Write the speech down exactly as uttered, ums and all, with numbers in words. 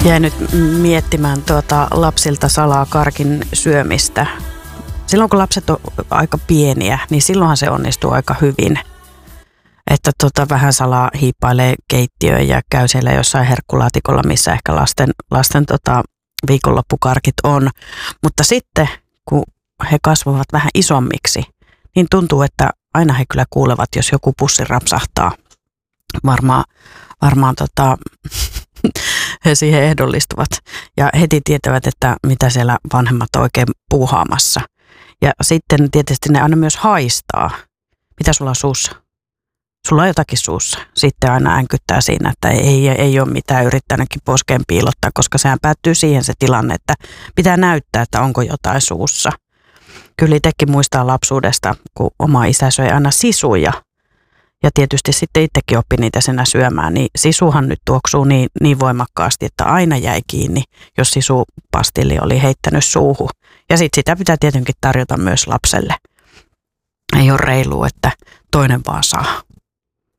Jäin nyt miettimään tuota lapsilta salaa karkin syömistä. Silloin kun lapset on aika pieniä, niin silloinhan se onnistuu aika hyvin. Että tota, vähän salaa hiippailee keittiöön ja käy siellä jossain herkkulaatikolla, missä ehkä lasten, lasten tota, viikonloppukarkit on. Mutta sitten, kun he kasvavat vähän isommiksi, niin tuntuu, että aina he kyllä kuulevat, jos joku pussi rapsahtaa. Varmaan, varmaan tota, he siihen ehdollistuvat ja heti tietävät, että mitä siellä vanhemmat on oikein puuhaamassa. Ja sitten tietysti ne aina myös haistaa. Mitä sulla on suussa? Sulla on jotakin suussa. Sitten aina änkyttää siinä, että ei, ei ole mitään yrittänytkin poskeen piilottaa, koska sehän päättyy siihen se tilanne, että pitää näyttää, että onko jotain suussa. Kyllä itsekin muistaa lapsuudesta, kun oma isä söi aina sisuja. Ja tietysti sitten itsekin oppi niitä senä syömään, niin sisuhan nyt tuoksuu niin, niin voimakkaasti, että aina jäi kiinni, jos sisupastilli oli heittänyt suuhun. Ja sitten sitä pitää tietenkin tarjota myös lapselle. Ei ole reilua, että toinen vaan saa.